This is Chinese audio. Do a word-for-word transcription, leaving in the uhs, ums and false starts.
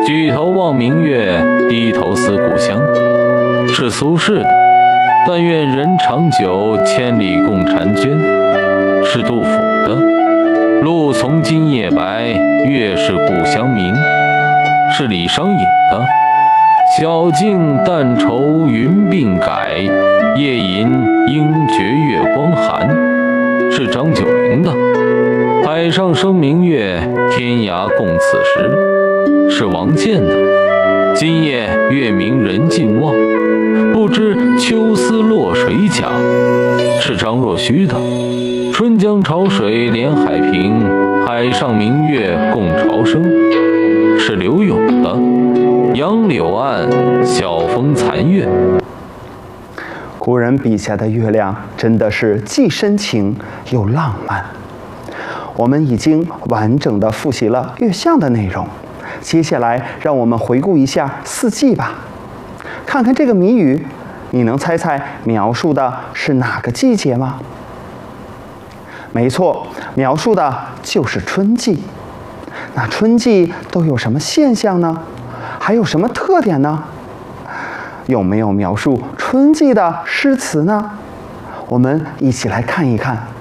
举头望明月，低头思故乡，是苏轼的。但愿人长久，千里共婵娟，是杜甫的。露从今夜白，月是故乡明，是李商隐的。晓镜但愁云鬓改，夜吟应觉月光寒，是张九龄的。海上生明月，天涯共此时，是王建的。今夜月明人尽望，不知秋思落谁家，是张若虚的。春江潮水连海平，海上明月共潮生，是柳永的。杨柳岸，晓风残月。 古人笔下的月亮真的是既深情又浪漫。我们已经完整的复习了月相的内容，接下来让我们回顾一下四季吧。看看这个谜语，你能猜猜描述的是哪个季节吗？没错，描述的就是春季。那春季都有什么现象呢？还有什么特点呢？有没有描述春季的诗词呢？我们一起来看一看。